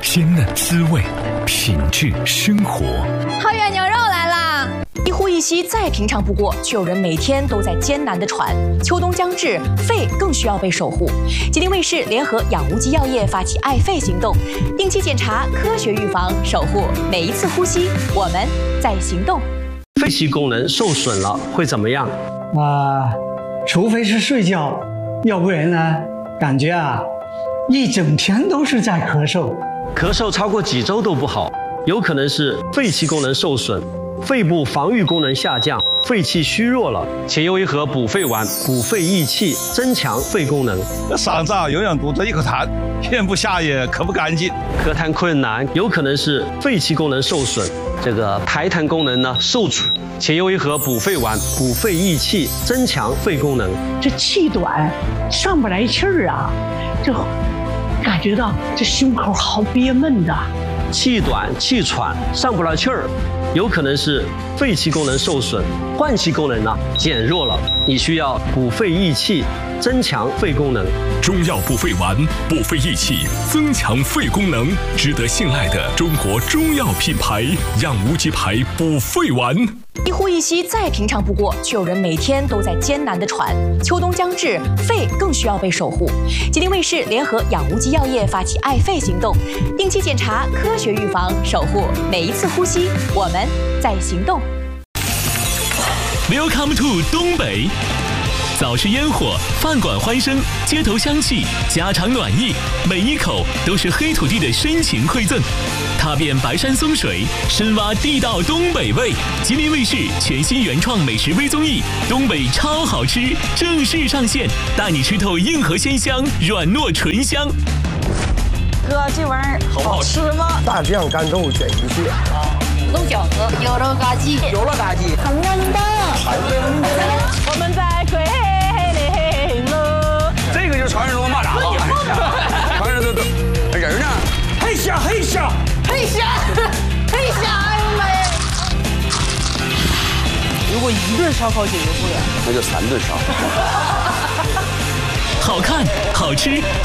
鲜嫩滋味，品质生活。 浩远牛肉来啦！一呼一吸再平常不过，却有人每天都在艰难地喘。秋冬将至，肺更需要被守护。吉林卫视联合养无极药业发起爱肺行动，定期检查，科学预防，守护每一次呼吸。我们在行动。 肺气功能受损了会怎么样？ 除非是睡觉，要不然呢，感觉一整天都是在咳嗽。 咳嗽超过几周都不好，有可能是肺气功能受损，肺部防御功能下降，肺气虚弱了。且用一盒补肺丸，补肺益气，增强肺功能。 嗓子永远堵着一口痰，咽不下也咳不干净。 咳痰困难，有可能是肺气功能受损，这个排痰功能呢受阻。且用一盒补肺丸，补肺益气，增强肺功能。 这气短，上不来气儿啊，就感觉到这胸口好憋闷的。 气短气喘上不来气儿，有可能是肺气功能受损，换气功能呢减弱了。你需要补肺益气，增强肺功能。 中药补肺丸，补肺益气，增强肺功能，值得信赖的中国中药品牌养无极牌补肺丸。 一呼一吸再平常不过，却有人每天都在艰难地喘。秋冬将至，肺更需要被守护。吉林卫视联合养无极药业发起爱肺行动，定期检查，科学预防，守护每一次呼吸。我们在行动。 Welcome to 东北。早市烟火，饭馆欢声，街头香气，家常暖意，每一口都是黑土地的深情馈赠。踏遍白山松水，深挖地道东北味。吉林卫视全新原创美食微综艺《东北超好吃》正式上线，带你吃透硬核鲜香，软糯醇香。 哥，这玩意儿好吃吗？ 大酱干豆卷鱼蟹， 肉饺子，有肉嘎叽， 有了嘎叽， 糖尿的， 我们在桂林喽。 这个就是传说中的蚂蚱吧？传说中的人呢？ 嘿虾嘿虾嘿虾，嘿虾，哎呦妈呀！ 如果一顿烧烤解决不了， 那就3顿烧。 好看，好吃。